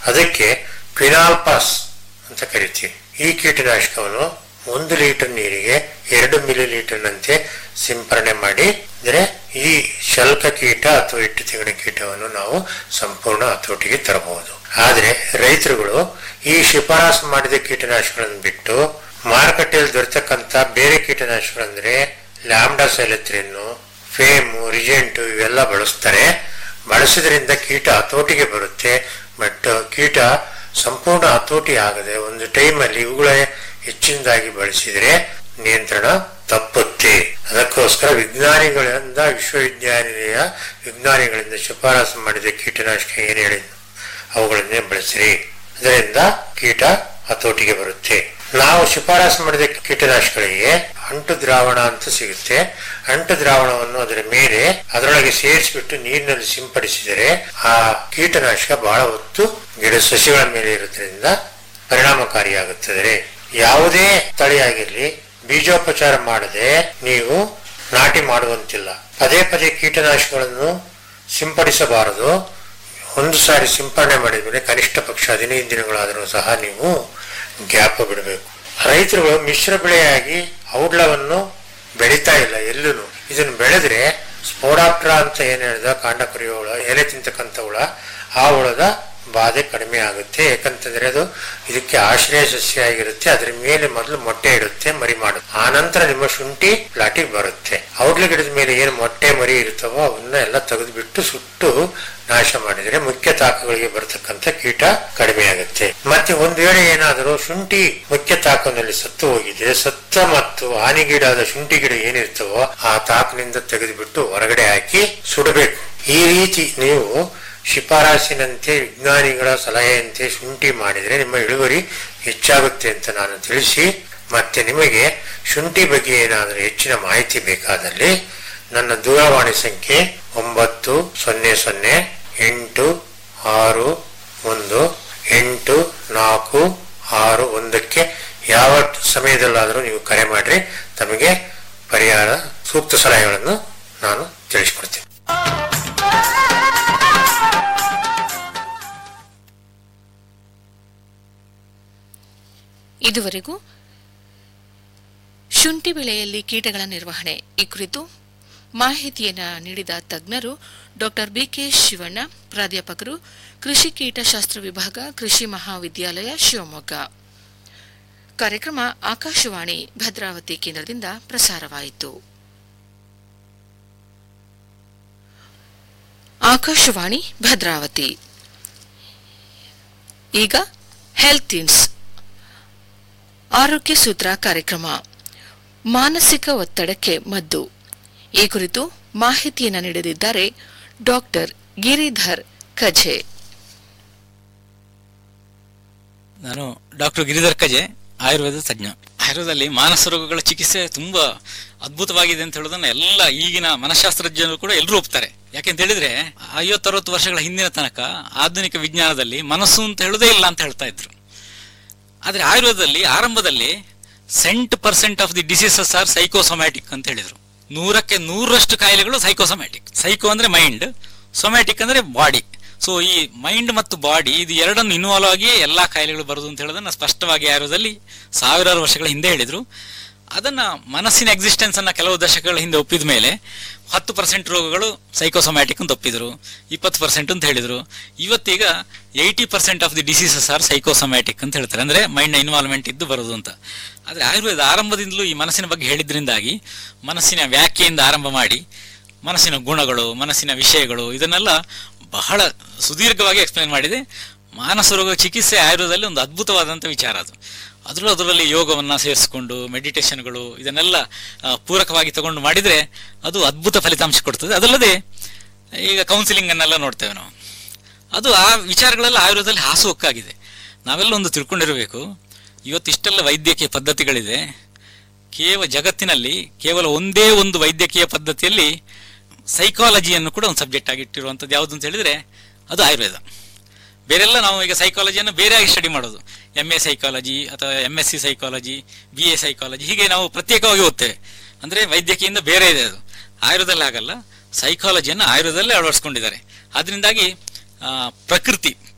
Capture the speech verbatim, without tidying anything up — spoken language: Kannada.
ಅದಕ್ಕೆ ಕ್ವಿನಾಲ್ಪಾಸ್ ಅಂತ ಕರಿತೀವಿ. ಈ ಕೀಟನಾಶಕವನ್ನು ಒಂದು ಲೀಟರ್ ನೀರಿಗೆ ಎರಡು ಮಿಲಿ ಲೀಟರ್ನಂತೆ ಸಿಂಪರಣೆ ಮಾಡಿ ಅಂದ್ರೆ ಈ ಶಲ್ಕ ಕೀಟ ಅಥವಾ ಹಿಟ್ಟು ತಿಗಣೆ ಕೀಟವನ್ನು ನಾವು ಸಂಪೂರ್ಣ ಹತೋಟಿಗೆ ತರಬಹುದು. ಆದ್ರೆ ರೈತರುಗಳು ಈ ಶಿಫಾರಸು ಮಾಡಿದ ಕೀಟನಾಶಕಗಳನ್ನು ಬಿಟ್ಟು ಮಾರುಕಟ್ಟೆಯಲ್ಲಿ ದೊರೆತಕ್ಕಂತ ಬೇರೆ ಕೀಟನಾಶಕಗಳಂದ್ರೆ ಲ್ಯಾಂಬ್ಡಾ ಸೈಲೆತ್ರಿನ್, ಫೇಮು, ರಿಜೆಂಟು ಇವೆಲ್ಲ ಬಳಸ್ತಾರೆ. ಬಳಸಿದ್ರಿಂದ ಕೀಟ ಹತೋಟಿಗೆ ಬರುತ್ತೆ. ಬಟ್ ಕೀಟ ಸಂಪೂರ್ಣ ಹತೋಟಿ ಆಗದೆ ಒಂದು ಟೈಮಲ್ಲಿ ಇವುಗಳೇ ಹೆಚ್ಚಿನದಾಗಿ ಬಳಸಿದ್ರೆ ನಿಯಂತ್ರಣ ತಪ್ಪುತ್ತೆ. ಅದಕ್ಕೋಸ್ಕರ ವಿಜ್ಞಾನಿಗಳಿಂದ ವಿಶ್ವವಿದ್ಯಾನಿಲಯ ವಿಜ್ಞಾನಿಗಳಿಂದ ಶಿಫಾರಸು ಮಾಡಿದ ಕೀಟನಾಶಕ ಏನ್ ಹೇಳಿದ್ರು ಅವುಗಳನ್ನೇ ಬಳಸಿರಿ. ಅದರಿಂದ ಕೀಟ ಹತೋಟಿಗೆ ಬರುತ್ತೆ. ನಾವು ಶಿಫಾರಸು ಮಾಡಿದ ಕೀಟನಾಶಕಗಳಿಗೆ ಅಂಟು ದ್ರಾವಣ ಅಂತ ಸಿಗುತ್ತೆ. ಅಂಟು ದ್ರಾವಣವನ್ನು ಅದರ ಮೇಲೆ ಅದರೊಳಗೆ ಸೇರಿಸಿಬಿಟ್ಟು ನೀರಿನಲ್ಲಿ ಸಿಂಪಡಿಸಿದರೆ ಆ ಕೀಟನಾಶಕ ಬಹಳ ಹೊತ್ತು ಗಿಡ ಸಸಿಗಳ ಮೇಲೆ ಇರುವುದರಿಂದ ಪರಿಣಾಮಕಾರಿಯಾಗುತ್ತದೆ. ಯಾವುದೇ ತಳಿಯಾಗಿರ್ಲಿ ಬೀಜೋಪಚಾರ ಮಾಡದೆ ನೀವು ನಾಟಿ ಮಾಡುವಂತಿಲ್ಲ. ಪದೇ ಪದೇ ಕೀಟನಾಶಕಗಳನ್ನು ಸಿಂಪಡಿಸಬಾರದು. ಒಂದು ಸಾರಿ ಸಿಂಪಡಣೆ ಮಾಡಿದ ಮೇಲೆ ಕನಿಷ್ಠ ಪಕ್ಷ ಹದಿನೈದು ದಿನಗಳಾದರೂ ಸಹ ನೀವು ಗ್ಯಾಪ್ ಬಿಡಬೇಕು. ರೈತರುಗಳು ಮಿಶ್ರ ಬೆಳೆಯಾಗಿ ಔಡ್ಲವನ್ನು ಬೆಳೀತಾ ಇಲ್ಲ ಎಲ್ಲೂ. ಇದನ್ನು ಬೆಳೆದ್ರೆ ಸ್ಪೋಡಾಪ್ಟ್ರಾ ಅಂತ ಏನ್ ಹೇಳಿದ ಕಾಂಡ ಕೊರೆಯೋ ಹುಳ, ಎಲೆ ತಿಂತಕ್ಕಂಥ ಹುಳ, ಆ ಹುಳದ ಬಾಧೆ ಕಡಿಮೆ ಆಗುತ್ತೆ. ಯಾಕಂತಂದ್ರೆ ಅದು ಇದಕ್ಕೆ ಆಶ್ರಯ ಸಸ್ಯ ಆಗಿರುತ್ತೆ. ಅದ್ರ ಮೇಲೆ ಮೊದಲು ಮೊಟ್ಟೆ ಇಡುತ್ತೆ, ಮರಿ ಮಾಡುತ್ತೆ. ಆ ನಂತರ ನಿಮ್ಮ ಶುಂಠಿ ಪ್ಲಾಟಿಗೆ ಬರುತ್ತೆ. ಔಡ್ಲ ಗಿಡದ ಮೇಲೆ ಏನು ಮೊಟ್ಟೆ ಮರಿ ಇರ್ತವೋ ಅವನ್ನ ಎಲ್ಲ ತೆಗೆದು ಬಿಟ್ಟು ಸುಟ್ಟು ನಾಶ ಮಾಡಿದ್ರೆ ಮುಖ್ಯ ತಾಕುಗಳಿಗೆ ಬರತಕ್ಕಂತ ಕೀಟ ಕಡಿಮೆ ಆಗುತ್ತೆ. ಮತ್ತೆ ಒಂದು ವೇಳೆ ಏನಾದರೂ ಶುಂಠಿ ಮುಖ್ಯ ತಾಕಿನಲ್ಲಿ ಸತ್ತು ಹೋಗಿದೆ, ಸತ್ತ ಮತ್ತು ಹಾನಿಗೀಡಾದ ಶುಂಠಿ ಗಿಡ ಏನಿರ್ತವೋ ಆ ತಾಕಿನಿಂದ ತೆಗೆದು ಬಿಟ್ಟು ಹೊರಗಡೆ ಹಾಕಿ ಸುಡಬೇಕು. ಈ ರೀತಿ ನೀವು ಶಿಫಾರಸಿನಂತೆ ವಿಜ್ಞಾನಿಗಳ ಸಲಹೆಯಂತೆ ಶುಂಠಿ ಮಾಡಿದ್ರೆ ನಿಮ್ಮ ಇಳುವರಿ ಹೆಚ್ಚಾಗುತ್ತೆ ಅಂತ ನಾನು ತಿಳಿಸಿ, ಮತ್ತೆ ನಿಮಗೆ ಶುಂಠಿ ಬಗ್ಗೆ ಏನಾದರೂ ಹೆಚ್ಚಿನ ಮಾಹಿತಿ ಬೇಕಾದಲ್ಲಿ ನನ್ನ ದೂರವಾಣಿ ಸಂಖ್ಯೆ ಒಂಬತ್ತು ಸೊನ್ನೆ ಸೊನ್ನೆ ಎಂಟು ಆರು ಒಂದು ಎಂಟು ನಾಲ್ಕು ಆರು ಒಂದಕ್ಕೆ ಯಾವ ಸಮಯದಲ್ಲಾದರೂ ನೀವು ಕರೆ ಮಾಡ್ರಿ. ತಮಗೆ ಪರಿಹಾರ ಸೂಕ್ತ ಸಲಹೆಗಳನ್ನು ನಾನು ತಿಳಿಸ್ಕೊಡ್ತೀನಿ. ಇದುವರೆಗೂ ಶುಂಠಿ ಬೆಳೆಯಲ್ಲಿ ಕೀಟಗಳ ನಿರ್ವಹಣೆ ಈ ಕುರಿತು ಮಾಹಿತಿಯನ್ನು ನೀಡಿದ ತಜ್ಞರು ಡಾಕ್ಟರ್ ಬಿಕೆ ಶಿವಣ್ಣ, ಪ್ರಾಧ್ಯಾಪಕರು, ಕೃಷಿ ಕೀಟಶಾಸ್ತ್ರ ವಿಭಾಗ, ಕೃಷಿ ಮಹಾವಿದ್ಯಾಲಯ, ಶಿವಮೊಗ್ಗ. ಕಾರ್ಯಕ್ರಮ ಆಕಾಶವಾಣಿ ಭದ್ರಾವತಿ ಕೇಂದ್ರದಿಂದ ಪ್ರಸಾರವಾಯಿತು. ಆಕಾಶವಾಣಿ ಭದ್ರಾವತಿ. ಈಗ ಹೆಲ್ತ್ ಇನ್ಸ್ ಆರೋಗ್ಯ ಸೂತ್ರ ಕಾರ್ಯಕ್ರಮ. ಮಾನಸಿಕ ಒತ್ತಡಕ್ಕೆ ಮದ್ದು ಈ ಕುರಿತು ಮಾಹಿತಿಯನ್ನು ನೀಡಲಿದ್ದಾರೆ ಡಾಕ್ಟರ್ ಗಿರಿಧರ್ ಕಜೆ. ನಾನು ಡಾಕ್ಟರ್ ಗಿರಿಧರ್ ಕಜೆ, ಆಯುರ್ವೇದ ತಜ್ಞ. ಆಯುರ್ವೇದದಲ್ಲಿ ಮಾನಸ ರೋಗಗಳ ಚಿಕಿತ್ಸೆ ತುಂಬಾ ಅದ್ಭುತವಾಗಿದೆ ಅಂತ ಹೇಳೋದನ್ನ ಎಲ್ಲ ಈಗಿನ ಮನಃಶಾಸ್ತ್ರಜ್ಞರು ಕೂಡ ಎಲ್ಲರೂ ಒಪ್ತಾರೆ. ಯಾಕೆಂತ ಹೇಳಿದ್ರೆ ಐವತ್ತರವತ್ತು ವರ್ಷಗಳ ಹಿಂದಿನ ತನಕ ಆಧುನಿಕ ವಿಜ್ಞಾನದಲ್ಲಿ ಮನಸ್ಸು ಅಂತ ಹೇಳೋದೇ ಇಲ್ಲ ಅಂತ ಹೇಳ್ತಾ ಇದ್ರು. ಆದ್ರೆ ಆಯುರ್ವೇದದಲ್ಲಿ ಆರಂಭದಲ್ಲಿ scent percent of the diseases R psychosomatic ಅಂತ ಹೇಳಿದ್ರು. ನೂರಕ್ಕೆ ನೂರರಷ್ಟು ಕಾಯಿಲೆಗಳು ಸೈಕೋಸೊಮ್ಯಾಟಿಕ್. ಸೈಕೋ ಅಂದ್ರೆ ಮೈಂಡ್, ಸೊಮ್ಯಾಟಿಕ್ ಅಂದ್ರೆ ಬಾಡಿ. ಸೊ ಈ ಮೈಂಡ್ ಮತ್ತು ಬಾಡಿ ಇದು ಎರಡನ್ನು ಇನ್ವಾಲ್ವ್ ಆಗಿ ಎಲ್ಲಾ ಕಾಯಿಲೆಗಳು ಬರುದು ಅಂತ ಹೇಳೋದನ್ನ ಸ್ಪಷ್ಟವಾಗಿ ಆಯುರ್ವೇದದಲ್ಲಿ ಸಾವಿರಾರು ವರ್ಷಗಳ ಹಿಂದೆ ಹೇಳಿದ್ರು. ಅದನ್ನ ಮನಸ್ಸಿನ ಎಕ್ಸಿಸ್ಟೆನ್ಸ್ ಅನ್ನ ಕೆಲವು ದಶಕಗಳ ಹಿಂದೆ ಒಪ್ಪಿದ ಮೇಲೆ ಹತ್ತು ಪರ್ಸೆಂಟ್ ರೋಗಗಳು ಸೈಕೋಸೊಮ್ಯಾಟಿಕ್ ಅಂತ ಒಪ್ಪಿದ್ರು, ಇಪ್ಪತ್ತು ಪರ್ಸೆಂಟ್ ಅಂತ ಹೇಳಿದ್ರು. ಇವತ್ತೀಗ eighty percent of the diseases R psychosomatic ಅಂತ ಹೇಳ್ತಾರೆ, ಅಂದ್ರೆ ಮೈಂಡ್ ಇನ್ವಾಲ್ವ್ಮೆಂಟ್ ಇದ್ದು ಬರೋದು ಅಂತ. ಆದ್ರೆ ಆಯುರ್ವೇದ ಆರಂಭದಿಂದಲೂ ಈ ಮನಸ್ಸಿನ ಬಗ್ಗೆ ಹೇಳಿದ್ರಿಂದಾಗಿ ಮನಸ್ಸಿನ ವ್ಯಾಖ್ಯೆಯಿಂದ ಆರಂಭ ಮಾಡಿ ಮನಸ್ಸಿನ ಗುಣಗಳು, ಮನಸ್ಸಿನ ವಿಷಯಗಳು ಇದನ್ನೆಲ್ಲ ಬಹಳ ಸುದೀರ್ಘವಾಗಿ ಎಕ್ಸ್ಪ್ಲೇನ್ ಮಾಡಿದೆ. ಮಾನಸ ರೋಗ ಚಿಕಿತ್ಸೆ ಆಯುರ್ವೇದದಲ್ಲಿ ಒಂದು ಅದ್ಭುತವಾದಂಥ ವಿಚಾರ ಅದು. ಅದರಲ್ಲೂ ಅದರಲ್ಲಿ ಯೋಗವನ್ನ ಸೇರಿಸಿಕೊಂಡು ಮೆಡಿಟೇಷನ್ಗಳು ಇದನ್ನೆಲ್ಲ ಪೂರಕವಾಗಿ ತಗೊಂಡು ಮಾಡಿದ್ರೆ ಅದು ಅದ್ಭುತ ಫಲಿತಾಂಶ ಕೊಡ್ತದೆ. ಅದಲ್ಲದೆ ಈಗ ಕೌನ್ಸಿಲಿಂಗ್ ಅನ್ನೆಲ್ಲ ನೋಡ್ತೇವೆ ನಾವು, ಅದು ಆ ವಿಚಾರಗಳೆಲ್ಲ ಆಯುರ್ವೇದದಲ್ಲಿ ಹಾಸುಹೊಕ್ಕಾಗಿದೆ. ನಾವೆಲ್ಲ ಒಂದು ತಿಳ್ಕೊಂಡಿರಬೇಕು, ಇವತ್ತಿಷ್ಟೆಲ್ಲ ವೈದ್ಯಕೀಯ ಪದ್ಧತಿಗಳಿದೆ, ಕೇವಲ ಜಗತ್ತಿನಲ್ಲಿ ಕೇವಲ ಒಂದೇ ಒಂದು ವೈದ್ಯಕೀಯ ಪದ್ಧತಿಯಲ್ಲಿ ಸೈಕಾಲಜಿಯನ್ನು ಕೂಡ ಒಂದು ಸಬ್ಜೆಕ್ಟ್ ಆಗಿ ಇಟ್ಟಿರುವಂಥದ್ದು ಯಾವುದು ಅಂತ ಹೇಳಿದ್ರೆ ಅದು ಆಯುರ್ವೇದ. ಬೇರೆಲ್ಲ ನಾವು ಈಗ ಸೈಕಾಲಜಿಯನ್ನು ಬೇರೆಯಾಗಿ ಸ್ಟಡಿ ಮಾಡೋದು, ಎಂ ಎ ಸೈಕಾಲಜಿ ಅಥವಾ M S C psychology, B A psychology, ಹೀಗೆ ನಾವು ಪ್ರತ್ಯೇಕವಾಗಿ ಓದ್ತೇವೆ. ಅಂದ್ರೆ ವೈದ್ಯಕೀಯಿಂದ ಬೇರೆ ಇದೆ ಅದು. ಆಯುರ್ವೇದದಲ್ಲಿ ಆಗಲ್ಲ, ಸೈಕಾಲಜಿಯನ್ನು ಆಯುರ್ವೇದದಲ್ಲೇ ಅಳವಡಿಸ್ಕೊಂಡಿದ್ದಾರೆ. ಅದರಿಂದಾಗಿ ಪ್ರಕೃತಿ